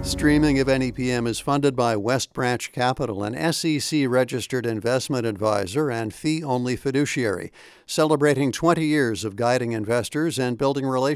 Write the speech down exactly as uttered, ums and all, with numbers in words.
Streaming of N E P M is funded by West Branch Capital, an S E C-registered investment advisor and fee-only fiduciary, celebrating twenty years of guiding investors and building relationships